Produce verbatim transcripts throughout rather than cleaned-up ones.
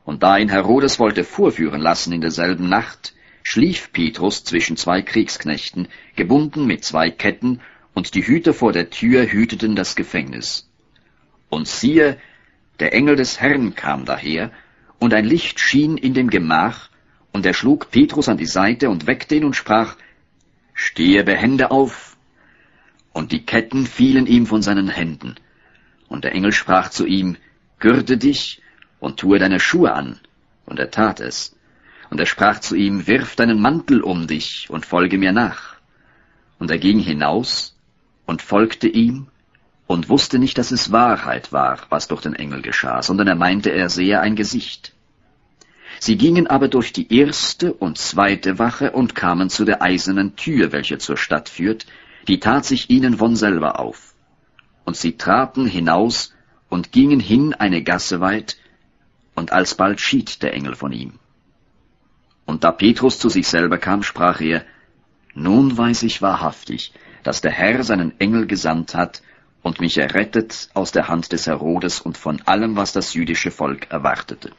Und da ihn Herodes wollte vorführen lassen in derselben Nacht, schlief Petrus zwischen zwei Kriegsknechten, gebunden mit zwei Ketten, und die Hüter vor der Tür hüteten das Gefängnis. Und siehe, der Engel des Herrn kam daher, und ein Licht schien in dem Gemach, und er schlug Petrus an die Seite und weckte ihn und sprach, »Stehe behende auf!« Und die Ketten fielen ihm von seinen Händen. Und der Engel sprach zu ihm, »Gürte dich und tue deine Schuhe an.« Und er tat es. Und er sprach zu ihm, »Wirf deinen Mantel um dich und folge mir nach.« Und er ging hinaus und folgte ihm und wusste nicht, dass es Wahrheit war, was durch den Engel geschah, sondern er meinte, er sehe ein Gesicht. Sie gingen aber durch die erste und zweite Wache und kamen zu der eisernen Tür, welche zur Stadt führt, die tat sich ihnen von selber auf. Und sie traten hinaus und gingen hin eine Gasse weit, und alsbald schied der Engel von ihm. Und da Petrus zu sich selber kam, sprach er, »Nun weiß ich wahrhaftig, dass der Herr seinen Engel gesandt hat und mich errettet aus der Hand des Herodes und von allem, was das jüdische Volk erwartete.«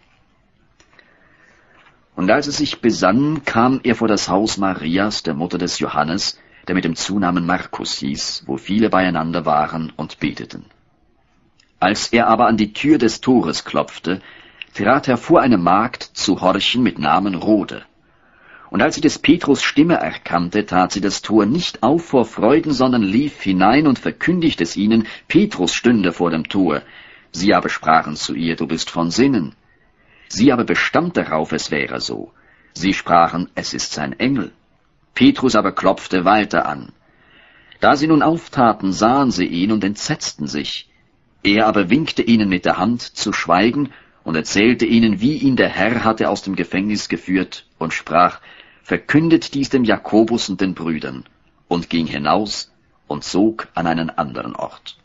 Und als es sich besann, kam er vor das Haus Marias, der Mutter des Johannes, der mit dem Zunamen Markus hieß, wo viele beieinander waren und beteten. Als er aber an die Tür des Tores klopfte, trat hervor eine Magd zu horchen mit Namen Rode. Und als sie des Petrus Stimme erkannte, tat sie das Tor nicht auf vor Freuden, sondern lief hinein und verkündigte es ihnen, Petrus stünde vor dem Tor. Sie aber sprachen zu ihr, du bist von Sinnen. Sie aber bestand darauf, es wäre so. Sie sprachen, es ist sein Engel. Petrus aber klopfte weiter an. Da sie nun auftaten, sahen sie ihn und entsetzten sich. Er aber winkte ihnen mit der Hand zu schweigen und erzählte ihnen, wie ihn der Herr hatte aus dem Gefängnis geführt, und sprach, verkündet dies dem Jakobus und den Brüdern, und ging hinaus und zog an einen anderen Ort.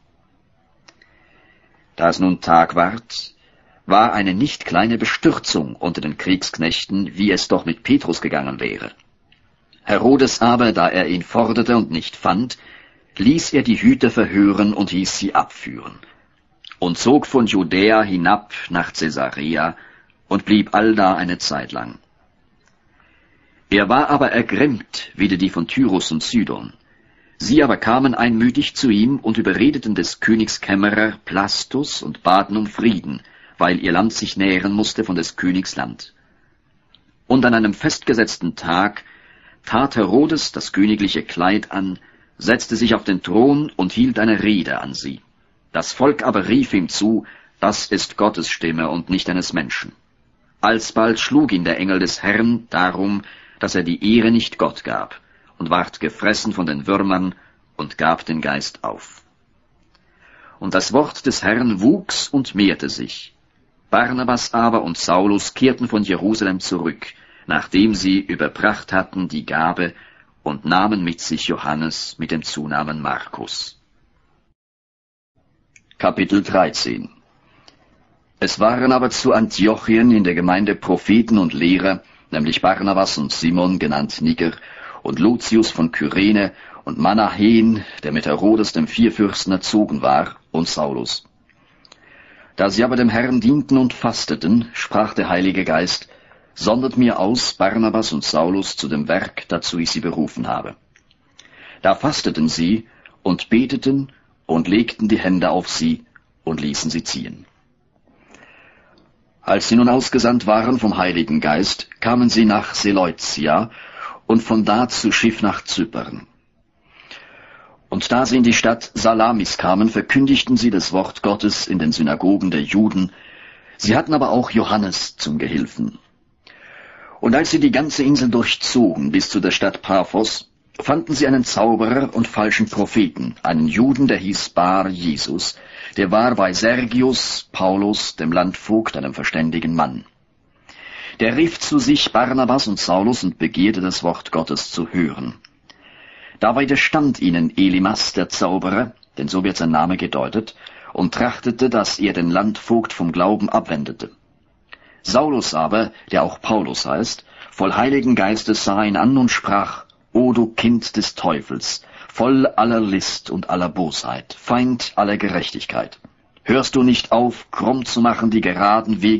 Da es nun Tag ward, war eine nicht kleine Bestürzung unter den Kriegsknechten, wie es doch mit Petrus gegangen wäre. Herodes aber, da er ihn forderte und nicht fand, ließ er die Hüter verhören und hieß sie abführen, und zog von Judäa hinab nach Caesarea und blieb allda eine Zeit lang. Er war aber ergrimmt, wider die von Tyrus und Sidon. Sie aber kamen einmütig zu ihm und überredeten des Königs Kämmerer Plastus und baten um Frieden, weil ihr Land sich nähren musste von des Königs Land. Und an einem festgesetzten Tag tat Herodes das königliche Kleid an, setzte sich auf den Thron und hielt eine Rede an sie. Das Volk aber rief ihm zu, das ist Gottes Stimme und nicht eines Menschen. Alsbald schlug ihn der Engel des Herrn darum, dass er die Ehre nicht Gott gab, und ward gefressen von den Würmern und gab den Geist auf. Und das Wort des Herrn wuchs und mehrte sich. Barnabas aber und Saulus kehrten von Jerusalem zurück, nachdem sie überbracht hatten die Gabe, und nahmen mit sich Johannes mit dem Zunamen Markus. Kapitel dreizehn. Es waren aber zu Antiochien in der Gemeinde Propheten und Lehrer, nämlich Barnabas und Simon, genannt Niger, und Lucius von Kyrene, und Manahen, der mit Herodes dem Vierfürsten erzogen war, und Saulus. Da sie aber dem Herrn dienten und fasteten, sprach der Heilige Geist, sondert mir aus Barnabas und Saulus zu dem Werk, dazu ich sie berufen habe. Da fasteten sie und beteten und legten die Hände auf sie und ließen sie ziehen. Als sie nun ausgesandt waren vom Heiligen Geist, kamen sie nach Seleucia und von da zu Schiff nach Zypern. Und da sie in die Stadt Salamis kamen, verkündigten sie das Wort Gottes in den Synagogen der Juden. Sie hatten aber auch Johannes zum Gehilfen. Und als sie die ganze Insel durchzogen bis zu der Stadt Paphos, fanden sie einen Zauberer und falschen Propheten, einen Juden, der hieß Bar Jesus, der war bei Sergius Paulus, dem Landvogt, einem verständigen Mann. Der rief zu sich Barnabas und Saulus und begehrte das Wort Gottes zu hören. Da widerstand ihnen Elimas, der Zauberer, denn so wird sein Name gedeutet, und trachtete, dass er den Landvogt vom Glauben abwendete. Saulus aber, der auch Paulus heißt, voll Heiligen Geistes sah ihn an und sprach, O du Kind des Teufels, voll aller List und aller Bosheit, Feind aller Gerechtigkeit, hörst du nicht auf, krumm zu machen die geraden Wege